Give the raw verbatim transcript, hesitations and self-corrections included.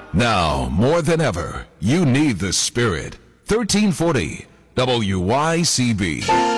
Now, more than ever, you need the Spirit. thirteen forty W Y C B.